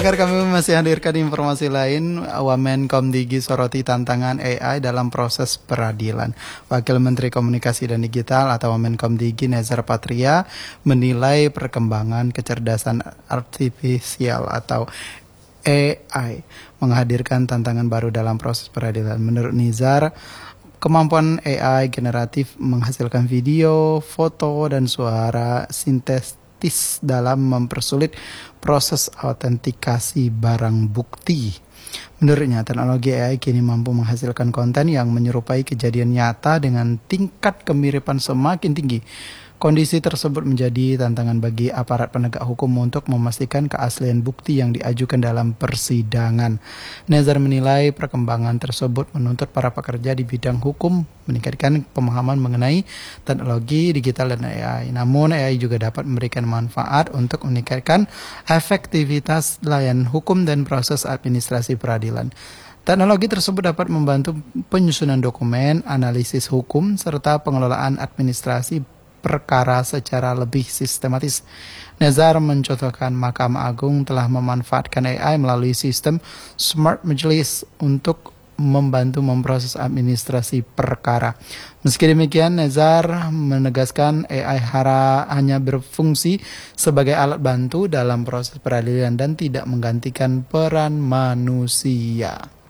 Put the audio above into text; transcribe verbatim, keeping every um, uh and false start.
pendengar, kami masih hadirkan informasi lain. Wamenkomdigi soroti tantangan A I dalam proses peradilan. Wakil Menteri Komunikasi dan Digital atau Wamenkomdigi Nezar Patria menilai perkembangan kecerdasan artifisial atau A I menghadirkan tantangan baru dalam proses peradilan. Menurut Nizar, kemampuan A I generatif menghasilkan video, foto, dan suara sintetis dalam mempersulit proses autentikasi barang bukti. Menurutnya, teknologi A I kini mampu menghasilkan konten yang menyerupai kejadian nyata dengan tingkat kemiripan semakin tinggi. Kondisi tersebut menjadi tantangan bagi aparat penegak hukum untuk memastikan keaslian bukti yang diajukan dalam persidangan. Nezar menilai perkembangan tersebut menuntut para pekerja di bidang hukum meningkatkan pemahaman mengenai teknologi digital dan A I. Namun A I juga dapat memberikan manfaat untuk meningkatkan efektivitas layanan hukum dan proses administrasi peradilan. Teknologi tersebut dapat membantu penyusunan dokumen, analisis hukum, serta pengelolaan administrasi perkara secara lebih sistematis. Nezar mencontohkan Mahkamah Agung telah memanfaatkan A I melalui sistem Smart Majelis untuk membantu memproses administrasi perkara. Meski demikian, Nezar menegaskan A I hara hanya berfungsi sebagai alat bantu dalam proses peradilan dan tidak menggantikan peran manusia.